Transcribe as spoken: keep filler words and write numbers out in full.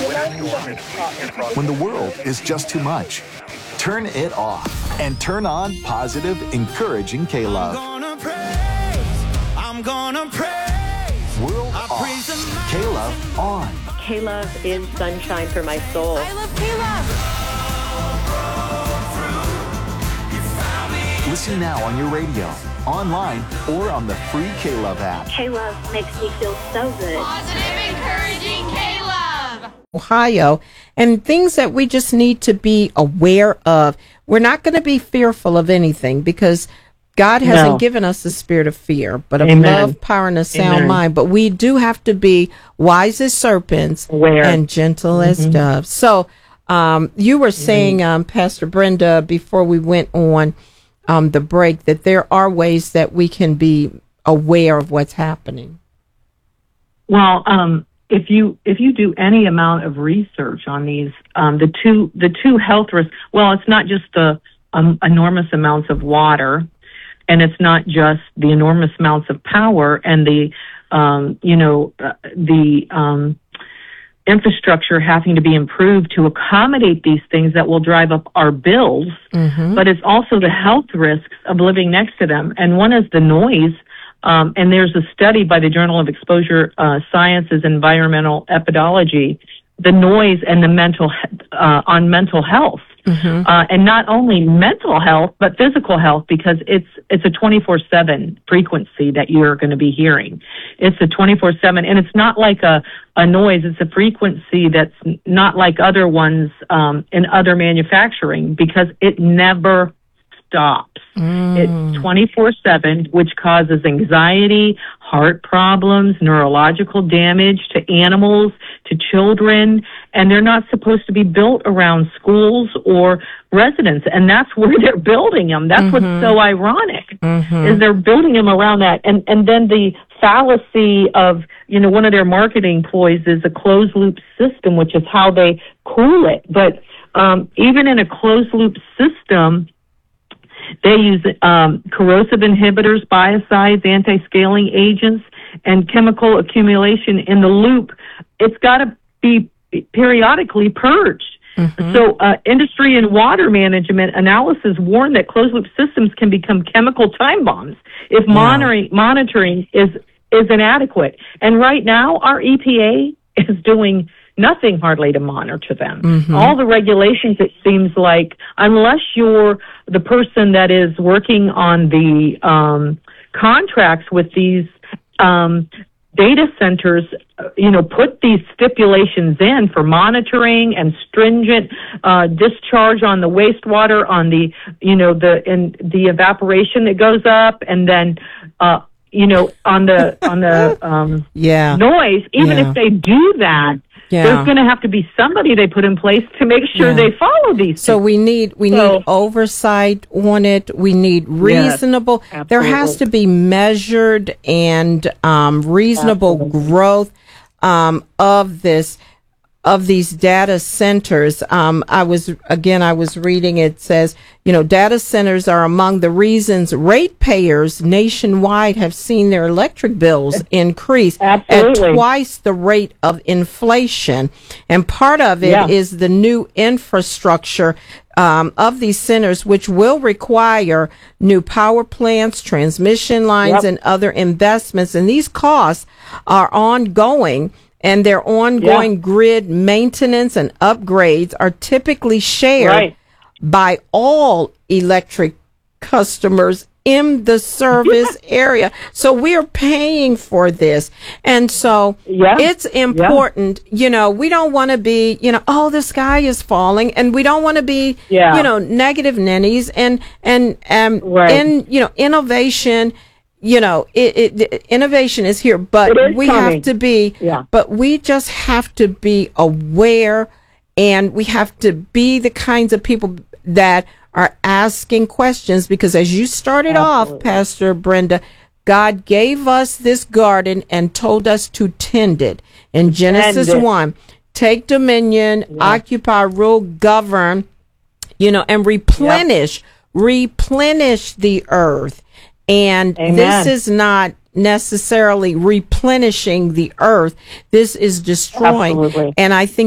When the world is just too much, turn it off and turn on positive, encouraging K-Love. I'm gonna praise, I'm gonna praise. World off, K-Love on. K-Love is sunshine for my soul. I love K-Love. Listen now on your radio, online, or on the free K-Love app. K-Love makes me feel so good. Positive, encouraging K-Love. Ohio, and things that we just need to be aware of. We're not going to be fearful of anything because God hasn't No. given us the spirit of fear, but of Amen. love, power, and a sound Amen. mind. But we do have to be wise as serpents Aware. and gentle Mm-hmm. as doves. So um, you were saying, um, Pastor Brenda, before we went on um, the break, that there are ways that we can be aware of what's happening. Well, um, if you if you do any amount of research on these, um, the two the two health risks. Well, it's not just the um, enormous amounts of water, and it's not just the enormous amounts of power and the um, you know uh, the um, infrastructure having to be improved to accommodate these things that will drive up our bills. Mm-hmm. But it's also the health risks of living next to them, and one is the noise. Um, and there's a study by the Journal of Exposure uh, Sciences Environmental Epidemiology, the noise and the mental uh, on mental health, Mm-hmm. uh, and not only mental health but physical health, because it's it's a twenty-four seven frequency that you're going to be hearing. It's a twenty-four seven, and it's not like a a noise. It's a frequency that's not like other ones um, in other manufacturing, because it never stops. Mm. It's twenty-four seven, which causes anxiety, heart problems, neurological damage to animals, to children, and they're not supposed to be built around schools or residents, and that's where they're building them. That's Mm-hmm. what's so ironic, Mm-hmm. is they're building them around that. And, and then the fallacy of, you know, one of their marketing ploys is a closed-loop system, which is how they cool it. But um, even in a closed-loop system, they use um, corrosive inhibitors, biocides, anti-scaling agents, and chemical accumulation in the loop. It's got to be periodically purged. Mm-hmm. So uh, industry and water management analysis warn that closed-loop systems can become chemical time bombs if Wow. monitoring, monitoring is, is inadequate. And right now, our E P A is doing nothing hardly to monitor them. Mm-hmm. All the regulations, it seems like, unless you're the person that is working on the um, contracts with these um, data centers, uh, you know, put these stipulations in for monitoring and stringent uh, discharge on the wastewater, on the, you know, the in the evaporation that goes up, and then, uh, you know, on the on the um, Yeah. noise. Even Yeah. if they do that, Yeah. there's going to have to be somebody they put in place to make sure Yeah. they follow these. So things. we need we So- need oversight on it. We need reasonable. There has to be measured and um, reasonable Absolutely. growth um, of this of these data centers. Um, I was again I was reading. It says, you know, data centers are among the reasons ratepayers nationwide have seen their electric bills increase Absolutely. at twice the rate of inflation, and part of it Yeah. is the new infrastructure um, of these centers, which will require new power plants, transmission lines, Yep. and other investments. And these costs are ongoing, and their ongoing Yeah. grid maintenance and upgrades are typically shared Right. by all electric customers in the service area. So we're paying for this. And so Yeah. it's important, you know, we don't want to be, you know, oh, the sky is falling, and we don't want to be, Yeah. you know, negative ninnies, and, and, um, Right. in, you know, innovation, you know, it, it, the innovation is here, but It is we coming. have to be, Yeah. but we just have to be aware, and we have to be the kinds of people that are asking questions, because as you started off, Absolutely. Pastor Brenda, God gave us this garden and told us to tend it. In Genesis it. one, take dominion, occupy, rule, govern, you know, and replenish, replenish the earth. And Amen. this is not necessarily replenishing the earth. This is destroying. Absolutely. And I think